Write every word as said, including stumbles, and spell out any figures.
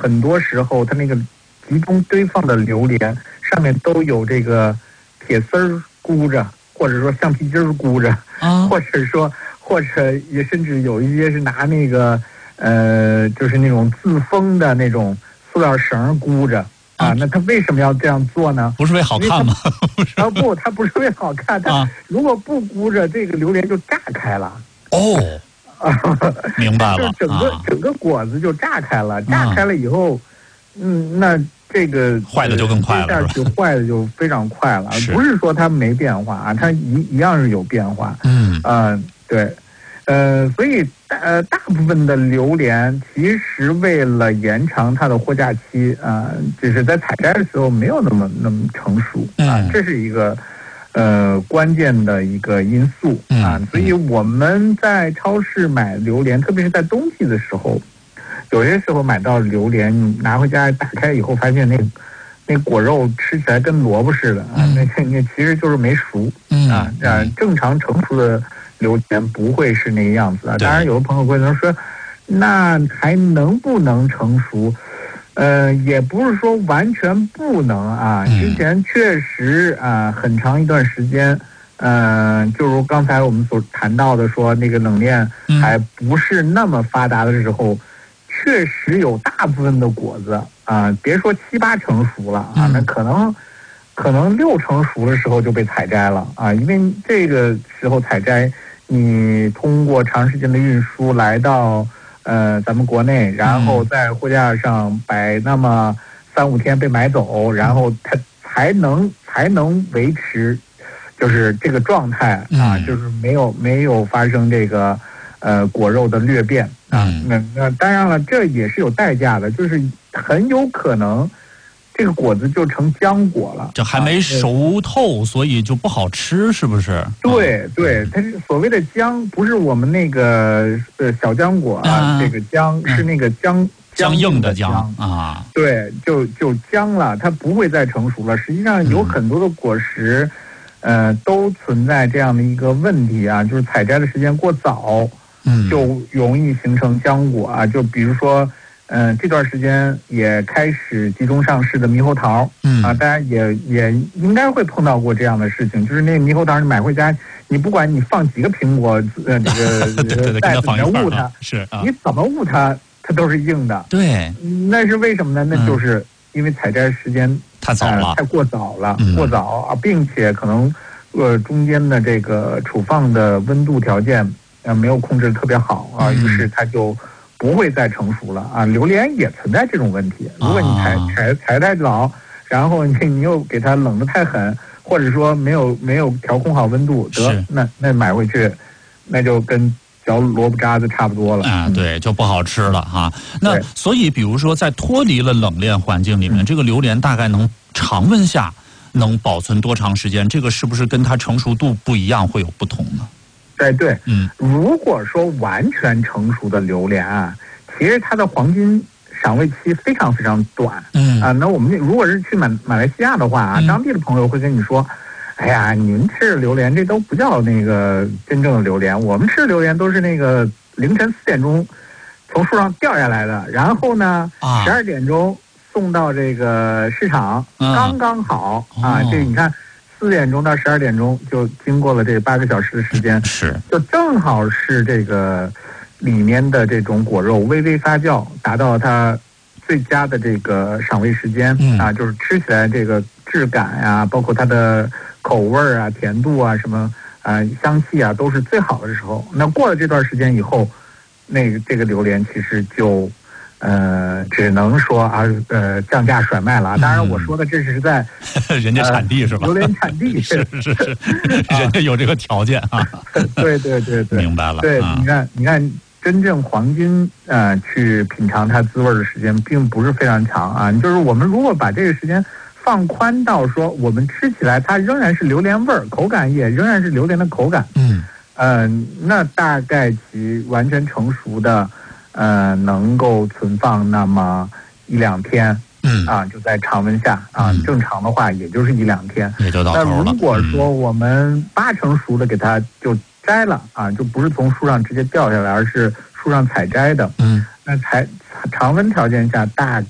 很多时候它那个集中堆放的榴莲上面都有这个铁丝儿箍着，或者说橡皮筋儿箍着， 啊， 或者说或者也甚至有一些是拿那个呃，就是那种自封的那种塑料绳箍着。啊，那他为什么要这样做呢？ 不是为好看吗？ 啊不，他不是为好看，他如果不箍着，这个榴莲就炸开了。 哦，明白了， 就整个、啊、整个果子就炸开了，炸开了以后，嗯，那这个坏的就更快了， 就坏的就非常快了。不是说它没变化啊，它一一样是有变化。 嗯啊、呃，对。呃，所以呃，大部分的榴莲其实为了延长它的货架期啊、呃，就是在采摘的时候没有那么那么成熟啊、呃，这是一个呃关键的一个因素啊、呃。所以我们在超市买榴莲，特别是在冬季的时候，有些时候买到榴莲，你拿回家打开以后，发现那那果肉吃起来跟萝卜似的啊，那那其实就是没熟啊啊，正常成熟的榴莲不会是那个样子啊。当然，有的朋友会能说，那还能不能成熟？呃，也不是说完全不能啊。之前确实啊，很长一段时间，呃，就如刚才我们所谈到的说，那个冷链还不是那么发达的时候，确实有大部分的果子啊，别说七八成熟了啊，那可能。可能六成熟的时候就被采摘了啊，因为这个时候采摘，你通过长时间的运输来到呃咱们国内，然后在货架上摆那么三五天被买走，然后它才能才能维持就是这个状态啊，就是没有没有发生这个呃果肉的裂变啊。那那当然了，这也是有代价的，就是很有可能。这个果子就成浆果了， 这还没熟透，啊、所以就不好吃，是不是？ 对对，它是所谓的浆，不是我们那个呃小浆果啊，啊这个浆是那个浆僵硬的浆啊， 对，就就僵了，它不会再成熟了。实际上有很多的果实，嗯、呃，都存在这样的一个问题啊，就是采摘的时间过早， 嗯， 就容易形成浆果啊，就比如说。嗯、呃，这段时间也开始集中上市的猕猴桃，嗯啊，大家也也应该会碰到过这样的事情，就是那猕猴桃你买回家，你不管你放几个苹果，呃，这个袋子里面捂它， 是啊， 你怎么捂它，它都是硬的。 对， 那是为什么呢？那就是因为采摘时间太早了， 呃、太过早了， 嗯、 过早啊，并且可能呃中间的这个储放的温度条件呃没有控制得特别好啊，于是它就。不会再成熟了啊！榴莲也存在这种问题。如果你采采采太早，然后你你又给它冷得太狠，或者说没有没有调控好温度，得那那买回去，那就跟嚼萝卜渣子差不多了啊！对，就不好吃了哈。那所以，比如说在脱离了冷链环境里面，这个榴莲大概能常温下能保存多长时间？这个是不是跟它成熟度不一样会有不同呢？ 对对，嗯，如果说完全成熟的榴莲啊，其实它的黄金赏味期非常非常短，嗯啊，那我们如果是去马马来西亚的话啊，嗯、当地的朋友会跟你说，哎呀，你们吃的榴莲这都不叫那个真正的榴莲，我们吃的榴莲都是那个凌晨四点钟从树上掉下来的，然后呢，十二点钟送到这个市场，啊、刚刚好啊，这你看。四点钟到十二点钟就经过了这八个小时的时间， 是就正好是这个里面的这种果肉微微发酵，达到它最佳的这个赏味时间、嗯、啊，就是吃起来这个质感呀、啊，包括它的口味啊、甜度啊、什么啊、香气啊，都是最好的时候。那过了这段时间以后，那个这个榴莲其实就。呃，只能说啊，呃，降价甩卖了。当然，我说的这是在、 嗯、人家产地、呃、是吧？ 榴莲产地是是是，人家有这个条件啊。 对对对对， 明白了。 对， 啊、 你看，你看，真正黄金呃去品尝它滋味的时间并不是非常长啊。就是我们如果把这个时间放宽到说，我们吃起来它仍然是榴莲味儿，口感也仍然是榴莲的口感。嗯，呃，那大概其完全成熟的。呃，能够存放那么一两天，嗯啊，就在常温下啊，嗯、正常的话也就是一两天， 也就到头了。 那如果说我们八成熟的给它就摘了啊，就不是从树上直接掉下来，而是树上采摘的，嗯，那采常温条件下大